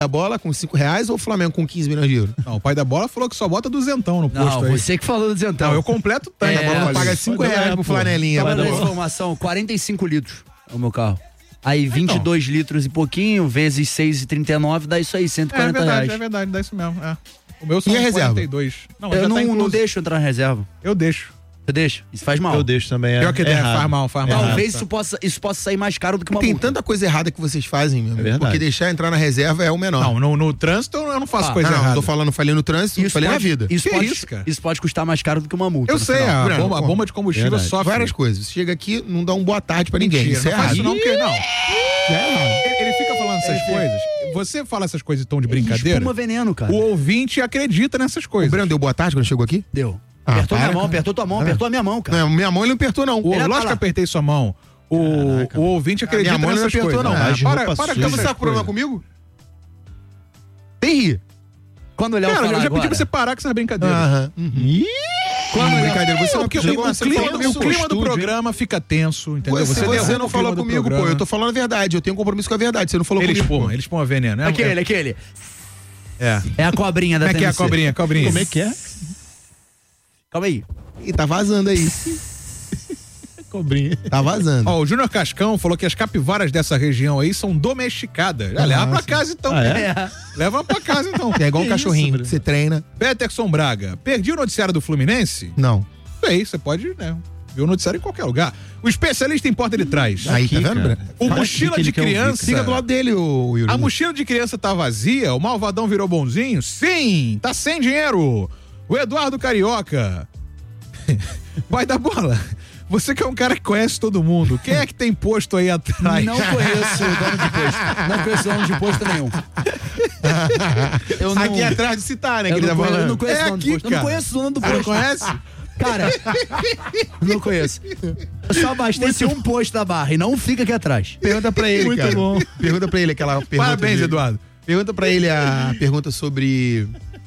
A bola com R$5 ou o Flamengo com 15 milhões de euros? Não, o pai da bola falou que só bota duzentão no posto aí. Você que falou do duzentão. Não, eu completo o tanque. A bola paga R$5 pro flanelinha. Tava dando informação, 45 litros é o meu carro. Aí 22 litros e pouquinho, vezes 6,39, dá isso aí, R$140. É verdade, dá isso mesmo. É. O meu são e a reserva? 42. Não, eu não deixo entrar na reserva. Eu deixo. Você deixa? Isso faz mal. Eu deixo também. Pior que faz mal. Talvez isso possa sair mais caro do que uma Tem multa. tanta coisa errada que vocês fazem, meu amigo. verdade. Porque deixar entrar na reserva é o menor. Não, no trânsito eu não faço coisa errada. Tô falando, falei no trânsito, falei na vida. Isso pode custar mais caro do que uma multa. Eu sei, a bomba de combustível Verdade. sofre. Várias coisas. Você chega aqui, não dá um boa tarde pra ninguém. Mentira, Isso é não faz errado. isso não, porque não. É errado. Ele fica falando essas coisas. Você fala essas coisas em tom de brincadeira. Espuma veneno, cara. O ouvinte acredita nessas coisas. O Breno deu boa tarde quando chegou aqui? Deu. Apertou minha mão, apertou tua mão, apertou a minha mão, cara. Não, minha mão ele não apertou, não. Lógico que apertei sua mão. O ouvinte acredita minha mão nessas não apertou, coisas. não. Para Então você tá com problema comigo? Tem rir. Quando olhar Cara, falar eu já agora, pedi pra você parar com essas brincadeiras. Aham. Quando brincadeira, você não porque chegou o a ser falando clima comigo do programa fica tenso, entendeu? Se você derruba não o falou clima do comigo, pô, programa. eu tô falando a verdade, eu tenho um compromisso com a verdade, você não falou comigo. Ele espuma veneno, né? Aquele. É. É a cobrinha da Como é que é a TMC. cobrinha? Como é que é? Calma aí. Ih, tá vazando aí. Cobrinha. Tá vazando. Ó, o Júnior Cascão falou que as capivaras dessa região aí são domesticadas. Leva pra casa então. Leva pra casa então. É igual um cachorrinho, que você treina. Peterson Braga, perdi o noticiário do Fluminense? Não. Sei, você pode, né? Ver o noticiário em qualquer lugar. O especialista em porta ele traz. Aí, tá vendo, Breno? O mochila de criança. Fica do lado dele, o Yuri. A mochila de criança tá vazia, o malvadão virou bonzinho? Sim, tá sem dinheiro. O Eduardo Carioca. Vai dar bola. Você que é um cara que conhece todo mundo, quem é que tem posto aí atrás? Não conheço o dono de posto. Não conheço o dono de posto nenhum. Eu não... Aqui atrás de citar, né, que Eu ele tá não conheço, eu falando. não conheço o dono aqui, do posto. Eu não cara. conheço o dono do Você posto. não conhece? Cara, não conheço. Eu só abastece um posto da barra e não fica aqui atrás. Pergunta pra ele, Muito cara. bom. Pergunta pra ele aquela pergunta. Parabéns, de- Eduardo. Pergunta pra ele a pergunta sobre...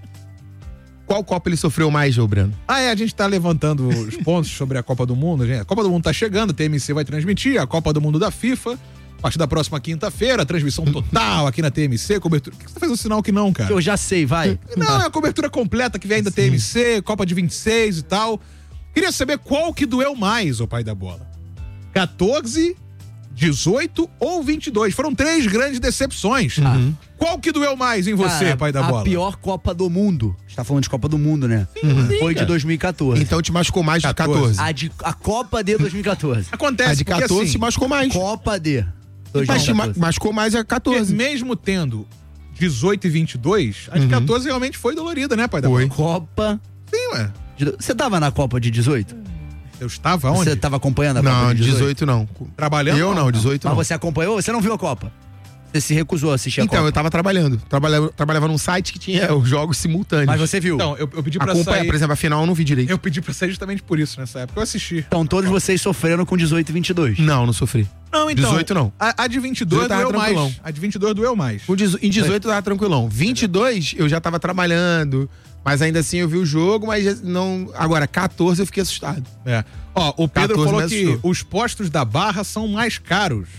Qual Copa ele sofreu mais, João Breno? A gente tá levantando os pontos sobre a Copa do Mundo, gente. A Copa do Mundo tá chegando, a TMC vai transmitir, a Copa do Mundo da FIFA, a partir da próxima quinta-feira, transmissão total aqui na TMC, cobertura... Por que você fez um sinal que não, cara? Eu já sei, vai. Não, é a cobertura completa que vem da TMC, Copa de 26 e tal. Queria saber qual que doeu mais, ô pai da bola. 14, 18 ou 22? Foram 3 grandes decepções. Qual que doeu mais em você, Cara, pai da bola? A pior Copa do Mundo. A gente tá falando de Copa do Mundo, né? Foi de 2014. Então te machucou mais de 14. A Copa de 2014. Acontece A de porque, 14 assim, te machucou mais. Copa de Mas te 2014. machucou mais a 14. mesmo tendo 18 e 22, a de 14 realmente foi dolorida, né, pai da bola? Copa. Sim, ué. Você tava na Copa de 18? Eu estava onde? Você tava acompanhando a Copa Não, de 18? 18 não. Trabalhando? Eu não, 18 Mas não. você acompanhou? Você não viu a Copa? Você se recusou a assistir a Então, Copa? eu tava trabalhando. Trabalhava num site que tinha os jogos simultâneos. Mas você viu? Então, eu pedi pra Acompanha, sair. por exemplo, a final eu não vi direito. Eu pedi pra sair justamente por isso nessa época. Eu assisti. Então todos vocês sofreram com 18 e 22. Não sofri. Não, então. 18 não. A de 22 18 tava doeu mais. tranquilão. A de 22 doeu mais. Em 18 eu tava tranquilão. 22 eu já tava trabalhando, mas ainda assim eu vi o jogo, mas não... Agora, 14 eu fiquei assustado. É. Ó, o Pedro 14 falou me que assustou. os postos da Barra são mais caros.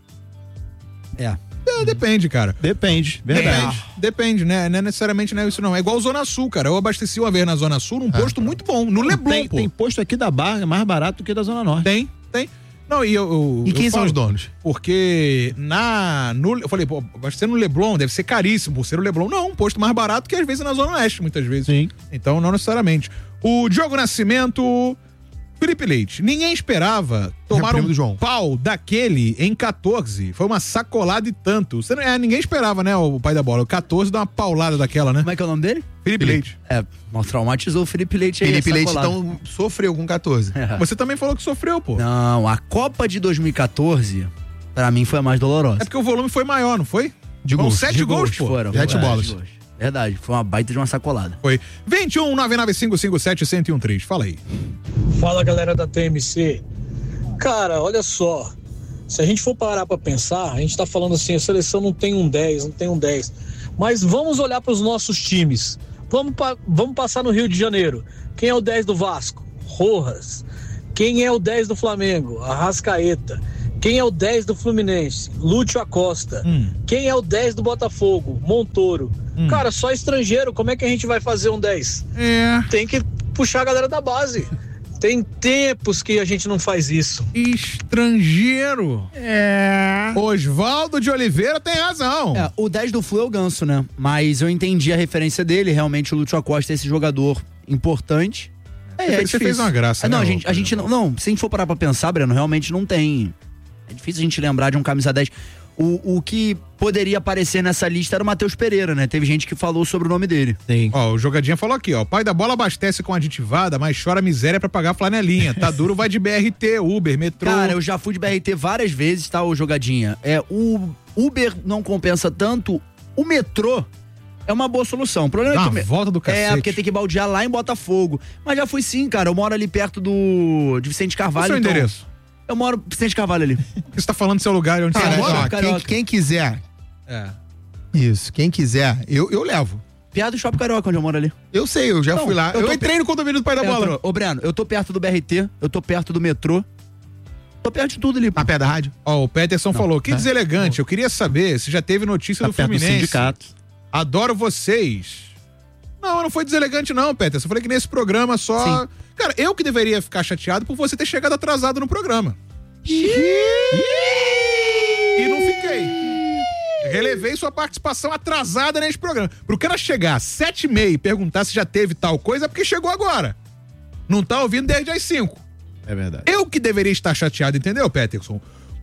É. Depende, cara. Depende, verdade. Depende, né? Não é necessariamente isso não. É igual Zona Sul, cara. Eu abasteci uma vez na Zona Sul num posto muito bom, no Leblon, pô. Tem posto aqui da Barra mais barato do que da Zona Norte. Tem. Não, e E quem são os donos? Porque eu falei, pô, abastecer no Leblon deve ser caríssimo por ser o Leblon. Não, um posto mais barato que às vezes é na Zona Oeste, muitas vezes. Sim. Então, não necessariamente. O Diogo Nascimento, Felipe Leite, ninguém esperava tomar primo um do João. pau daquele em 14. Foi uma sacolada e tanto. Ninguém esperava, né, o pai da bola. O 14 dá uma paulada daquela, né? Como é que é o nome dele? Felipe Leite. É, mal traumatizou o Felipe Leite aí. Felipe essa Leite, colada. então, sofreu com 14. Você também falou que sofreu, pô. Não, a Copa de 2014, pra mim, foi a mais dolorosa. É porque o volume foi maior, não foi? De Foram gols. 7 De gols, pô. foram. 7 bolas. De gols. Verdade, foi uma baita de uma sacolada. Foi. 21-99557-1013. Fala aí. Fala, galera da TMC. Cara, olha só. Se a gente for parar pra pensar, a gente tá falando assim, a seleção não tem um 10, não tem um 10. Mas vamos olhar pros nossos times. Vamos passar no Rio de Janeiro. Quem é o 10 do Vasco? Rojas. Quem é o 10 do Flamengo? Arrascaeta. Quem é o 10 do Fluminense? Lúcio Acosta. Quem é o 10 do Botafogo? Montoro. Cara, só estrangeiro, como é que a gente vai fazer um 10? Tem que puxar a galera da base. Tem tempos que a gente não faz isso. Estrangeiro. Osvaldo de Oliveira tem razão. O 10 do Flu é o Ganso, né? Mas eu entendi a referência dele. Realmente o Lúcio Acosta é esse jogador importante. Você fez uma graça, não, né? a gente não, se a gente for parar pra pensar, Breno, realmente não tem. É difícil a gente lembrar de um camisa 10. O que poderia aparecer nessa lista era o Matheus Pereira, né? Teve gente que falou sobre o nome dele. Sim. Ó, o Jogadinha falou aqui, ó. O pai da bola abastece com aditivada, mas chora miséria pra pagar flanelinha. Tá duro, vai de BRT, Uber, metrô. Cara, eu já fui de BRT várias vezes, tá, o Jogadinha? O Uber não compensa tanto, o metrô é uma boa solução. O problema é que volta do cacete. porque tem que baldear lá em Botafogo. Mas já fui sim, cara. Eu moro ali perto de Vicente Carvalho. Qual é o seu endereço? Eu moro em Vicente Carvalho ali. Você tá falando do seu lugar onde você mora? Quem quiser. Isso, quem quiser, eu levo. Perto do Shopping Carioca, onde eu moro ali. Eu sei, eu já fui lá. Eu entrei no condomínio do pai da bola. Ô, Breno, eu tô perto do BRT, eu tô perto do metrô. Tô perto de tudo ali. Tá perto da rádio? Ó, o Peterson falou, que deselegante. Eu queria saber se já teve notícia do Fluminense. Sindicato. Adoro vocês. Não foi deselegante não, Peterson. Eu falei que nesse programa só... Sim. Cara, eu que deveria ficar chateado por você ter chegado atrasado no programa. E não fiquei. Relevei sua participação atrasada nesse programa. Pro cara chegar às 7h30 e perguntar se já teve tal coisa, é porque chegou agora. Não tá ouvindo desde as 5. É verdade. Eu que deveria estar chateado, entendeu, Peterson?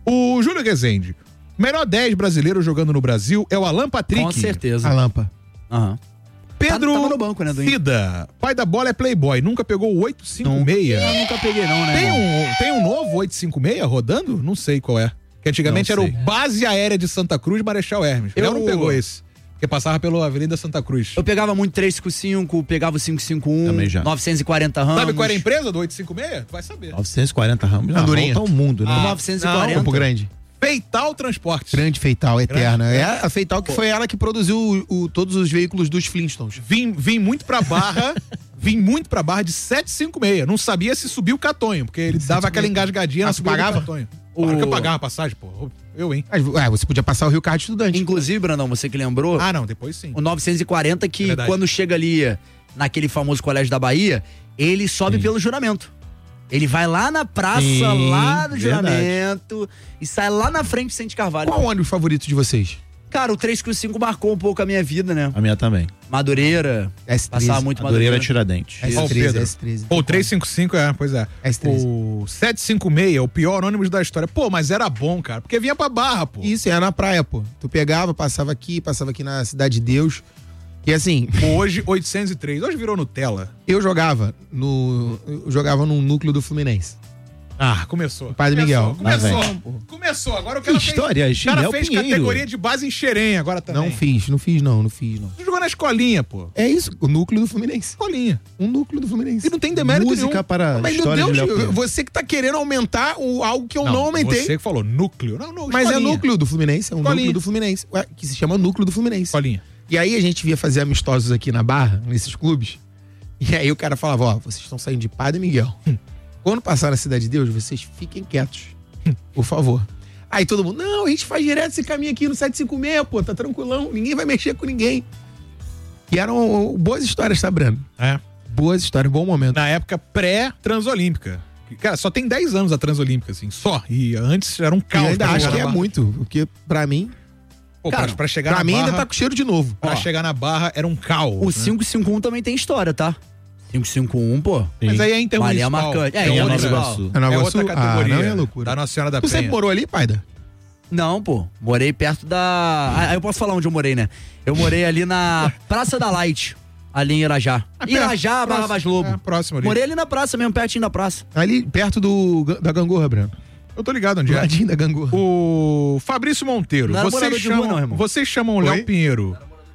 O Júlio Rezende, melhor 10 brasileiro jogando no Brasil é o Alan Patrick. Com certeza. Alampa. Aham. Pedro Tava no banco, né, Cida, pai da bola é playboy, nunca pegou o 856. Eu nunca peguei não, né? Tem um novo 856 rodando? Não sei qual é. Que antigamente era o Base Aérea de Santa Cruz, Marechal Hermes. Eu não pegou esse. Porque passava pela Avenida Santa Cruz. Eu pegava muito 355, pegava o 551, também já. 940 ramos. Sabe qual era a empresa do 856? Tu vai saber. 940 ramos. Andorinha. Volta ao mundo, né? 940. Campo Grande. Feital Transportes. Grande Feital, eterna. É a Feital que foi ela que produziu todos os veículos dos Flintstones. Vim muito pra Barra. Vim muito pra Barra de 756. Não sabia se subiu o Catonho, porque ele dava aquela engasgadinha na subida do Catonho. Claro que eu pagava a passagem, pô. Eu, hein? Você podia passar o Rio Card Estudante. Inclusive, Brandão, você que lembrou. Não, depois sim. O 940 que quando chega ali naquele famoso Colégio da Bahia, ele sobe pelo Juramento. Ele vai lá na praça, lá do Juramento, e sai lá na frente do Vicente Carvalho. Qual o ônibus favorito de vocês? Cara, o 355 marcou um pouco a minha vida, né? A minha também. Madureira. S13. Passava muito Madureira Madureira. Tiradentes. S13. Pô, o 355 pois é. S13. O 756, o pior ônibus da história. Pô, mas era bom, cara, porque vinha pra Barra, pô. Isso, era na praia, pô. Tu pegava, passava aqui na Cidade de Deus. E assim... Hoje, 803. Hoje virou Nutella. Eu jogava num núcleo do Fluminense. Começou. Padre Miguel. Começou. Agora o cara história, fez, Ginel cara fez Pinheiro. categoria de base em Xerém agora também. Não fiz, não. Você jogou na escolinha, pô. É isso, o núcleo do Fluminense. Escolinha. Um núcleo do Fluminense. E não tem demérito Música nenhum. para Mas, meu história de Léo Deus, Pinheiro. você que tá querendo aumentar algo que eu não aumentei. Você que falou núcleo. Não, Mas é escolinha. núcleo do Fluminense, é um Escolinha. núcleo do Fluminense. Que se chama núcleo do Fluminense. Escolinha. E aí a gente via fazer amistosos aqui na Barra, nesses clubes. E aí o cara falava, vocês estão saindo de Padre Miguel. Quando passar na Cidade de Deus, vocês fiquem quietos. Por favor. Aí todo mundo, não, a gente faz direto esse caminho aqui no 756, pô, tá tranquilão, ninguém vai mexer com ninguém. E eram boas histórias, tá, Breno? Boas histórias, bom momento. Na época pré-Transolímpica. Cara, só tem 10 anos a Transolímpica, assim, só. E antes era um Eu caos. ainda pra acho chegar que na é Barra. muito, porque pra mim, Pô, cara, pra chegar pra na mim Barra, ainda tá com cheiro de novo. pra chegar na Barra era um caos. O né? 551 também tem história, tá? 551, pô. Mas aí é Ali é intermunicipal. marcante. É, É outra, Nova Iguaçu. É Nova é Iguaçu? outra categoria. Não é loucura. Da Nossa Senhora da Tu sempre Penha. morou ali, Paida? Não, pô. Morei perto da... Aí eu posso falar onde eu morei, né? Eu morei ali na Praça da Light, ali em Irajá. Irajá, Barra Vaz Lobo. Próximo ali. Morei ali na praça mesmo, pertinho da praça. Ali perto da Gangorra, Breno. Eu tô ligado onde Do é. ladinho da Gangorra. O Fabrício Monteiro. Não era morador de rua, não, irmão. Vocês chamam o Léo Oi? Pinheiro.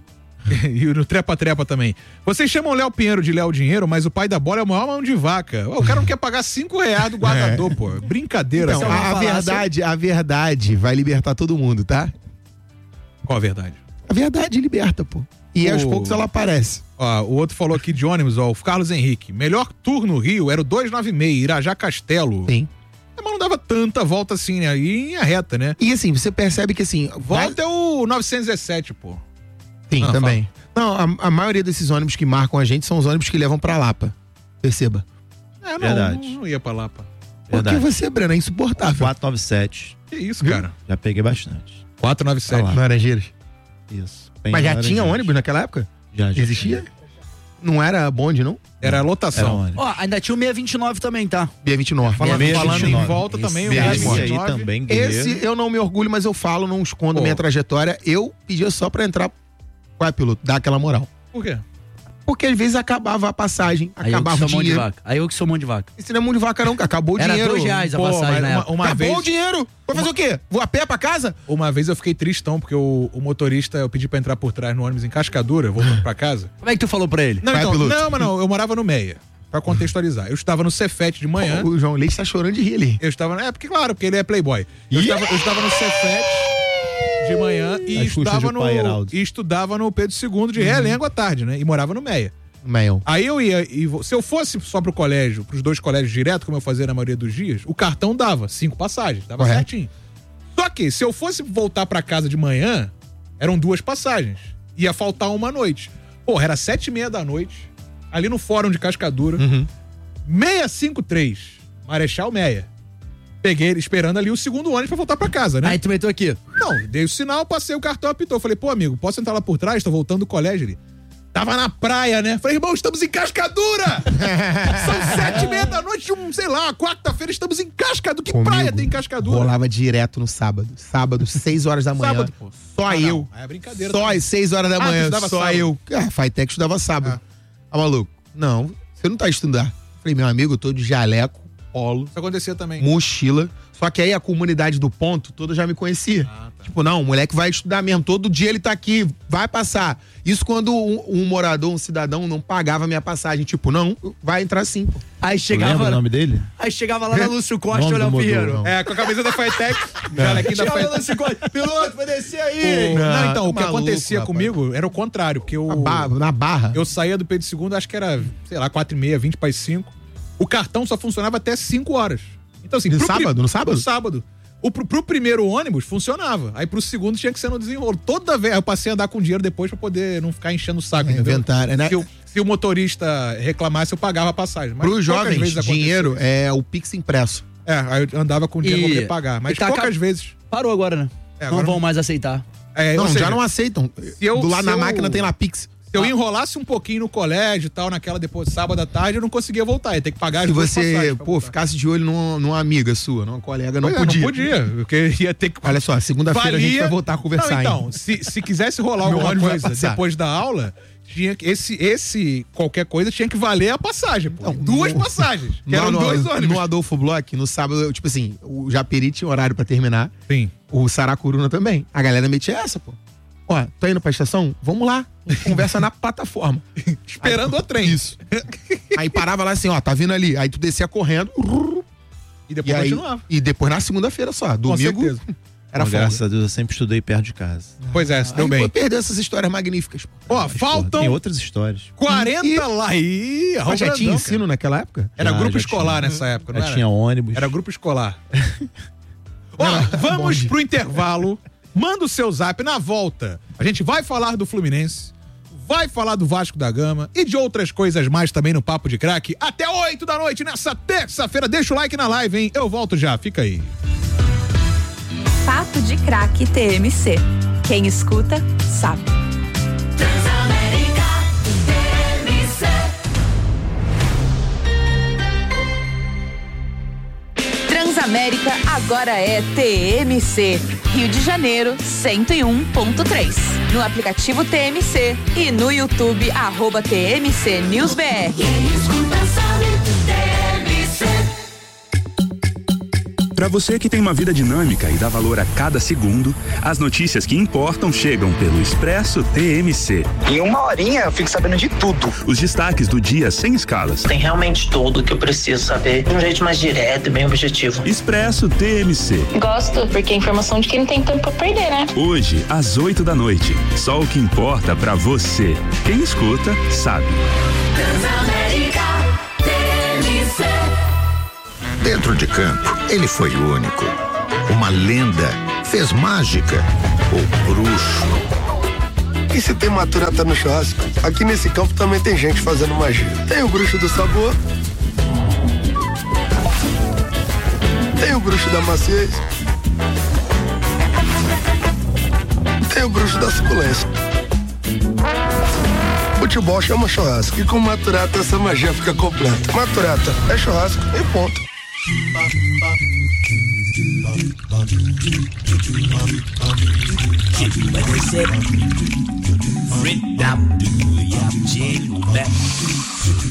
E no Trepa-Trepa também. Vocês chamam o Léo Pinheiro de Léo Dinheiro, mas o pai da bola é o maior mão de vaca. O cara não quer pagar R$5 do guardador, pô. Brincadeira. Então, sabe? a verdade vai libertar todo mundo, tá? Qual a verdade? A verdade liberta, pô. E aos poucos ela aparece. Ó, o outro falou aqui de ônibus, ó, o Carlos Henrique. Melhor tour no Rio era o 296, Irajá Castelo. Sim. Mas não dá dava tanta volta assim, né? E em reta, né? E assim, você percebe que assim... Volta é o 917, pô. Sim, também. Não, a maioria desses ônibus que marcam a gente são os ônibus que levam pra Lapa. Perceba. Verdade. Não ia pra Lapa. Porque você, Breno, é insuportável. 497. Que isso, cara? Já peguei bastante. 497. Laranjeiras. Isso. Mas já tinha ônibus naquela época? Já existia? Não era bonde, não? Era lotação. Ó, ainda tinha o 629 também, tá? 629. Falando em volta também, o 629. Também, esse eu não me orgulho, mas eu falo, não escondo minha trajetória. Eu pedia só pra entrar. Qual é, piloto? Dar aquela moral. Por quê? Porque às vezes acabava a passagem, acabava o dinheiro. Aí eu que sou mão de vaca. Isso não é mão de vaca não, acabou o dinheiro. Era R$2 a passagem, né? Acabou vez... o dinheiro. Vai fazer o quê? Vou a pé pra casa? Uma vez eu fiquei tristão, porque o motorista, eu pedi pra entrar por trás no ônibus em Cascadura, voltando pra casa. Como é que tu falou pra ele? Não, então, não, eu morava no Meia. Pra contextualizar. Eu estava no Cefete de manhã. O João Leite tá chorando de rir ali. Eu estava... porque ele é playboy. Eu estava no Cefete de manhã e estudava no Pedro II de Realengo à tarde, né? E morava no Meia. Aí eu ia, se eu fosse só pro colégio, pros 2 colégios direto, como eu fazia na maioria dos dias, o cartão dava 5 passagens, dava certinho. Só que, se eu fosse voltar pra casa de manhã, eram 2 passagens. Ia faltar uma noite. Porra, era 7h30 da noite, ali no fórum de Cascadura, 653, Marechal Meia. Peguei ele esperando ali o segundo ônibus pra voltar pra casa, né? Aí tu meteu aqui? Não, dei o sinal, passei o cartão, apitou. Falei, pô, amigo, posso entrar lá por trás? Tô voltando do colégio ali. Tava na praia, né? Falei, irmão, estamos em Cascadura! São 7h30 da noite, sei lá, quarta-feira, estamos em Cascadura. Que praia tem em Cascadura? Rolava direto no sábado. Sábado, 6 horas da manhã. Sábado, pô. Só eu. Aí é brincadeira. Só às 6 horas da manhã. Só sábado. eu. Fitec estudava sábado. Maluco. Não, você não tá estudando. Falei, meu amigo, eu tô de jaleco, polo. Isso acontecia também. Mochila. Só que aí a comunidade do ponto toda já me conhecia. Tá. Tipo, não, o moleque vai estudar mesmo, todo dia ele tá aqui, vai passar. Isso quando um morador, um cidadão não pagava minha passagem. Tipo, não, vai entrar sim, pô. Aí chegava... Lembra o nome dele? Aí chegava lá na Lúcio Costa, olha o Pinheiro. Com a camisa da Fitec. Jalequinho da Fitec. Lúcio Costa, piloto, vai descer aí. Não, então, o que maluco, acontecia rapaz. comigo era o contrário, porque eu... Na Barra. Eu saía do Pedro II, acho que era, sei lá, 4h30, 20 para as 5. O cartão só funcionava até 5 horas. Então, assim, No sábado? No sábado. Pro primeiro ônibus funcionava. Aí pro segundo tinha que ser no desenrolo. Toda vez eu passei a andar com dinheiro depois pra poder não ficar enchendo o saco. Inventário, né? Se o motorista reclamasse, eu pagava a passagem. Mas Pros jovens, dinheiro é o Pix impresso. Aí eu andava com dinheiro pra poder pagar. Mas poucas vezes. Parou agora, né? Não vão mais aceitar. Não, já não aceitam. Do lado da máquina tem lá Pix. Se eu enrolasse um pouquinho no colégio e tal, naquela depois, sábado à tarde, eu não conseguia voltar. Ia ter que pagar as duas passagens. Se você, ficasse de olho numa amiga sua, numa colega, não podia. Não podia, porque ia ter que... Olha só, segunda-feira a gente vai voltar a conversar. Não, então, se quisesse rolar alguma coisa depois da aula, tinha que, qualquer coisa tinha que valer a passagem, pô. Então, 2 passagens, que eram 2 ônibus. No Adolfo Bloch, no sábado, tipo assim, o Japeri tinha horário pra terminar. Sim. O Saracuruna também. A galera metia essa, pô. Ó, tô indo pra estação? Vamos lá. Conversa na plataforma. Esperando o trem. Isso. Aí parava lá assim, ó, tá vindo ali. Aí tu descia correndo. E depois continuava. E depois na segunda-feira só. Domingo. Com certeza. Era folga. Graças a Deus eu sempre estudei perto de casa. Pois é, deu bem. Perdeu essas histórias magníficas. Ó, faltam... Tem outras histórias. 40 lá. Mas já tinha ensino naquela época? Era grupo escolar nessa época, não era? Já tinha ônibus. Era grupo escolar. Ó, vamos pro intervalo. Manda o seu zap. Na volta, a gente vai falar do Fluminense, vai falar do Vasco da Gama e de outras coisas mais também no Papo de Craque. Até 8 da noite nessa terça-feira. Deixa o like na live, hein? Eu volto já. Fica aí. Papo de Craque TMC. Quem escuta, sabe. Transamérica agora é TMC. Rio de Janeiro, 101.3. No aplicativo TMC e no YouTube, @TMC NewsBR. Para você que tem uma vida dinâmica e dá valor a cada segundo, as notícias que importam chegam pelo Expresso TMC. Em 1 horinha eu fico sabendo de tudo. Os destaques do dia sem escalas. Tem realmente tudo que eu preciso saber de um jeito mais direto e bem objetivo. Expresso TMC. Gosto, porque é informação de quem não tem tempo pra perder, né? Hoje, às 8 da noite. Só o que importa pra você. Quem escuta, sabe. Transamérica TMC. Dentro de campo, ele foi único. Uma lenda, fez mágica, o bruxo. E se tem Maturata no churrasco, aqui nesse campo também tem gente fazendo magia. Tem o bruxo do sabor, tem o bruxo da maciez, tem o bruxo da suculência. Futebol chama churrasco e com Maturata essa magia fica completa. Maturata é churrasco e ponto.